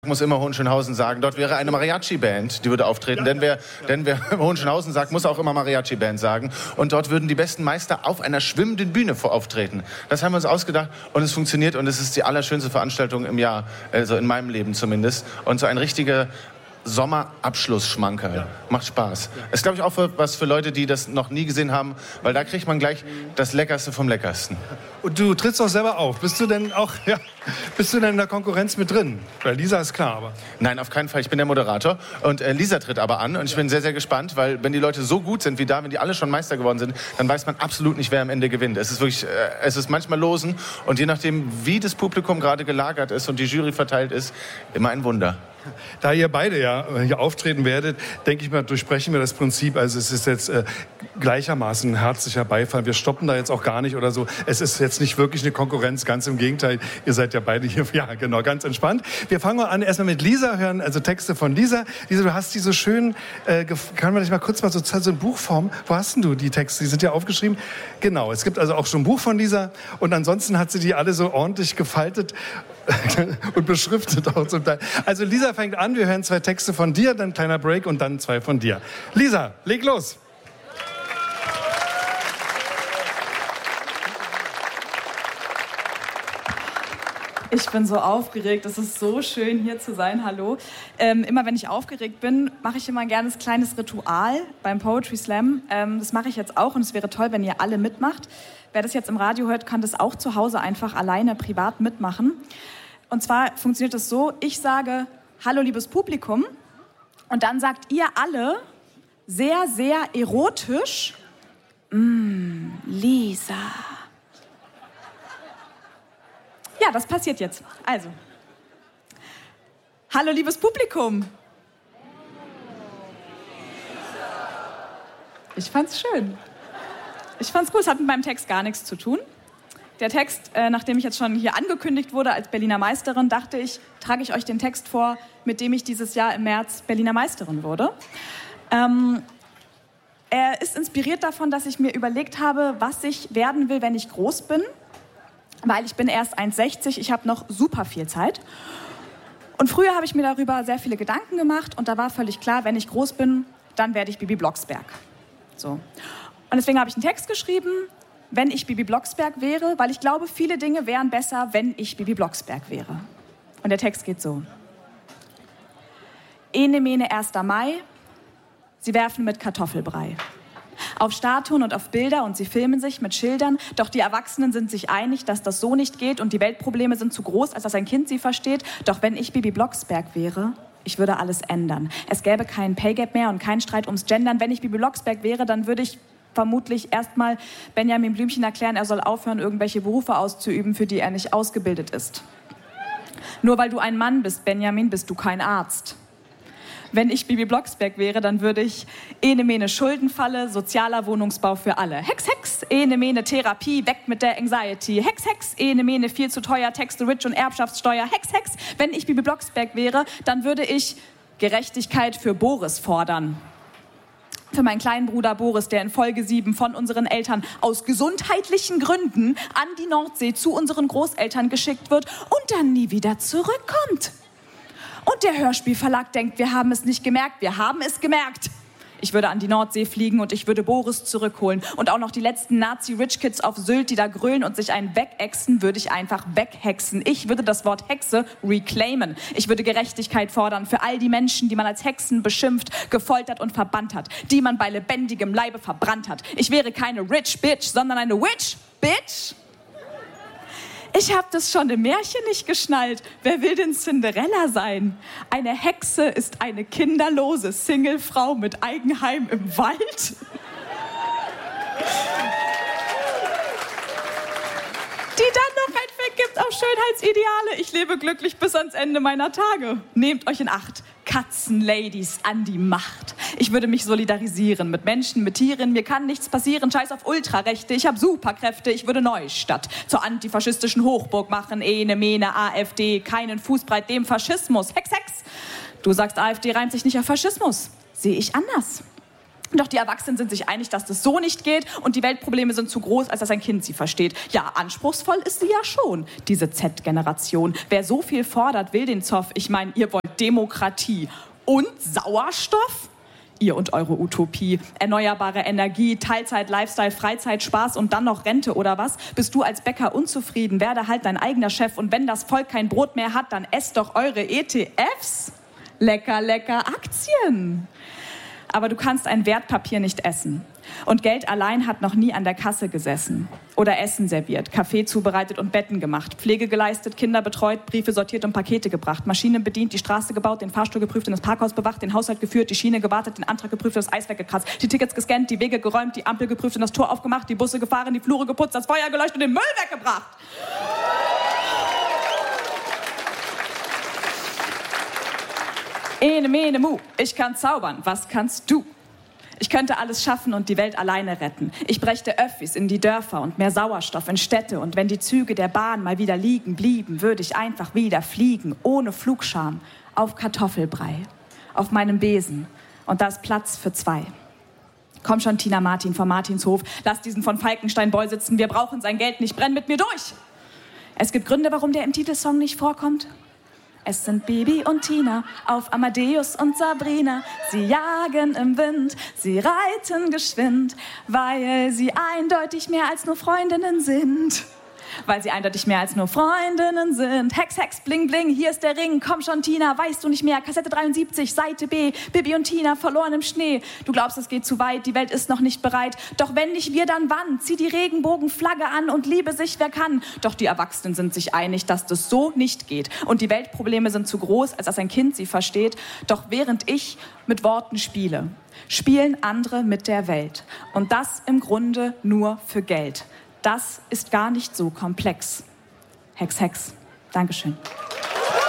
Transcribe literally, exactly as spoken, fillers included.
muss immer Hohenschönhausen sagen, dort wäre eine Mariachi-Band, die würde auftreten, denn wer, denn wer Hohenschönhausen sagt, muss auch immer Mariachi-Band sagen. Und dort würden die besten Meister auf einer schwimmenden Bühne vor auftreten. Das haben wir uns ausgedacht und es funktioniert und es ist die allerschönste Veranstaltung im Jahr, also in meinem Leben zumindest. Und so ein richtiger Sommerabschlussschmankerl. Ja. Macht Spaß. Ja. Ist, glaube ich, auch für, was für Leute, die das noch nie gesehen haben, weil da kriegt man gleich das Leckerste vom Leckersten. Und du trittst auch selber auf. Bist du denn auch, ja, bist du denn in der Konkurrenz mit drin? Weil Lisa ist klar, aber... Nein, auf keinen Fall. Ich bin der Moderator. Und äh, Lisa tritt aber an. Und ich bin sehr, sehr gespannt, weil wenn die Leute so gut sind wie da, wenn die alle schon Meister geworden sind, dann weiß man absolut nicht, wer am Ende gewinnt. Es ist wirklich, äh, es ist manchmal losen. Und je nachdem, wie das Publikum gerade gelagert ist und die Jury verteilt ist, immer ein Wunder. Da ihr beide ja hier auftreten werdet, denke ich mal, durchsprechen wir das Prinzip. Also es ist jetzt äh, gleichermaßen ein herzlicher Beifall. Wir stoppen da jetzt auch gar nicht oder so. Es ist jetzt nicht wirklich eine Konkurrenz, ganz im Gegenteil. Ihr seid ja beide hier, ja genau, ganz entspannt. Wir fangen mal an, erstmal mit Lisa hören, also Texte von Lisa. Lisa, du hast die so schön, äh, kann man dich mal kurz mal so, so in Buchform, wo hast denn du die Texte? Die sind ja aufgeschrieben. Genau, es gibt also auch schon ein Buch von Lisa und ansonsten hat sie die alle so ordentlich gefaltet und beschriftet auch zum Teil. Also Lisa fängt an, wir hören zwei Texte von dir, dann ein kleiner Break und dann zwei von dir. Lisa, leg los. Ich bin so aufgeregt, es ist so schön hier zu sein, hallo. Ähm, immer wenn ich aufgeregt bin, mache ich immer ein gerne ein kleines Ritual beim Poetry Slam. Ähm, das mache ich jetzt auch und es wäre toll, wenn ihr alle mitmacht. Wer das jetzt im Radio hört, kann das auch zu Hause einfach alleine privat mitmachen. Und zwar funktioniert das so, ich sage, hallo liebes Publikum, und dann sagt ihr alle sehr, sehr erotisch, mm, Lisa. Ja, das passiert jetzt. Also, hallo liebes Publikum. Ich fand's schön. Ich fand's gut, es hat mit meinem Text gar nichts zu tun. Der Text, äh, nachdem ich jetzt schon hier angekündigt wurde als Berliner Meisterin, dachte ich, trage ich euch den Text vor, mit dem ich dieses Jahr im März Berliner Meisterin wurde. Ähm, er ist inspiriert davon, dass ich mir überlegt habe, was ich werden will, wenn ich groß bin. Weil ich bin erst eins Komma sechzig, ich habe noch super viel Zeit. Und früher habe ich mir darüber sehr viele Gedanken gemacht und da war völlig klar, wenn ich groß bin, dann werde ich Bibi Blocksberg. So. Und deswegen habe ich einen Text geschrieben, wenn ich Bibi Blocksberg wäre, weil ich glaube, viele Dinge wären besser, wenn ich Bibi Blocksberg wäre. Und der Text geht so. Ene mene erster Mai, sie werfen mit Kartoffelbrei. Auf Statuen und auf Bilder und sie filmen sich mit Schildern, doch die Erwachsenen sind sich einig, dass das so nicht geht und die Weltprobleme sind zu groß, als dass ein Kind sie versteht. Doch wenn ich Bibi Blocksberg wäre, ich würde alles ändern. Es gäbe keinen Pay-Gap mehr und keinen Streit ums Gendern. Wenn ich Bibi Blocksberg wäre, dann würde ich vermutlich erstmal Benjamin Blümchen erklären, er soll aufhören, irgendwelche Berufe auszuüben, für die er nicht ausgebildet ist. Nur weil du ein Mann bist, Benjamin, bist du kein Arzt. Wenn ich Bibi Blocksberg wäre, dann würde ich ene mene Schuldenfalle, sozialer Wohnungsbau für alle. Hex, Hex, ene mene Therapie, weg mit der Anxiety. Hex, Hex, ene mene viel zu teuer, Texte rich und Erbschaftssteuer. Hex, Hex, wenn ich Bibi Blocksberg wäre, dann würde ich Gerechtigkeit für Boris fordern. Für meinen kleinen Bruder Boris, der in Folge sieben von unseren Eltern aus gesundheitlichen Gründen an die Nordsee zu unseren Großeltern geschickt wird und dann nie wieder zurückkommt. Und der Hörspielverlag denkt, wir haben es nicht gemerkt. Wir haben es gemerkt. Ich würde an die Nordsee fliegen und ich würde Boris zurückholen. Und auch noch die letzten Nazi-Rich-Kids auf Sylt, die da grölen und sich einen wegexen, würde ich einfach weghexen. Ich würde das Wort Hexe reclaimen. Ich würde Gerechtigkeit fordern für all die Menschen, die man als Hexen beschimpft, gefoltert und verbannt hat. Die man bei lebendigem Leibe verbrannt hat. Ich wäre keine Rich Bitch, sondern eine Witch Bitch. Ich habe das schon im Märchen nicht geschnallt. Wer will denn Cinderella sein? Eine Hexe ist eine kinderlose Singlefrau mit Eigenheim im Wald. Die dann noch ein Fick gibt auf Schönheitsideale. Ich lebe glücklich bis ans Ende meiner Tage. Nehmt euch in Acht. Katzenladies an die Macht. Ich würde mich solidarisieren mit Menschen, mit Tieren. Mir kann nichts passieren. Scheiß auf Ultrarechte. Ich habe Superkräfte. Ich würde Neustadt zur antifaschistischen Hochburg machen. Ene, mene, AfD. Keinen Fußbreit dem Faschismus. Hex, Hex. Du sagst, AfD reimt sich nicht auf Faschismus. Sehe ich anders. Doch die Erwachsenen sind sich einig, dass das so nicht geht und die Weltprobleme sind zu groß, als dass ein Kind sie versteht. Ja, anspruchsvoll ist sie ja schon, diese Z-Generation. Wer so viel fordert, will den Zoff. Ich meine, ihr wollt Demokratie und Sauerstoff? Ihr und eure Utopie. Erneuerbare Energie, Teilzeit, Lifestyle, Freizeit, Spaß und dann noch Rente oder was? Bist du als Bäcker unzufrieden? Werde halt dein eigener Chef und wenn das Volk kein Brot mehr hat, dann esst doch eure E T Fs. Lecker, lecker Aktien. Aber du kannst ein Wertpapier nicht essen. Und Geld allein hat noch nie an der Kasse gesessen. Oder Essen serviert, Kaffee zubereitet und Betten gemacht, Pflege geleistet, Kinder betreut, Briefe sortiert und Pakete gebracht, Maschinen bedient, die Straße gebaut, den Fahrstuhl geprüft und das Parkhaus bewacht, den Haushalt geführt, die Schiene gewartet, den Antrag geprüft, das Eis weggekratzt, die Tickets gescannt, die Wege geräumt, die Ampel geprüft und das Tor aufgemacht, die Busse gefahren, die Flure geputzt, das Feuer gelöscht und den Müll weggebracht. Ene, mene, mu, ich kann zaubern, was kannst du? Ich könnte alles schaffen und die Welt alleine retten. Ich brächte Öffis in die Dörfer und mehr Sauerstoff in Städte. Und wenn die Züge der Bahn mal wieder liegen blieben, würde ich einfach wieder fliegen, ohne Flugscham, auf Kartoffelbrei, auf meinem Besen. Und da ist Platz für zwei. Komm schon, Tina Martin vom Martinshof, lass diesen von Falkenstein Boy sitzen, wir brauchen sein Geld nicht, brenn mit mir durch. Es gibt Gründe, warum der im Titelsong nicht vorkommt. Es sind Bibi und Tina auf Amadeus und Sabrina. Sie jagen im Wind, sie reiten geschwind, weil sie eindeutig mehr als nur Freundinnen sind. Weil sie eindeutig mehr als nur Freundinnen sind. Hex, Hex, Bling, Bling, hier ist der Ring. Komm schon, Tina, weißt du nicht mehr? Kassette dreiundsiebzig, Seite B. Bibi und Tina, verloren im Schnee. Du glaubst, es geht zu weit, die Welt ist noch nicht bereit. Doch wenn nicht wir, dann wann? Zieh die Regenbogenflagge an und liebe sich, wer kann. Doch die Erwachsenen sind sich einig, dass das so nicht geht. Und die Weltprobleme sind zu groß, als dass ein Kind sie versteht. Doch während ich mit Worten spiele, spielen andere mit der Welt. Und das im Grunde nur für Geld. Das ist gar nicht so komplex. Hex, Hex. Dankeschön.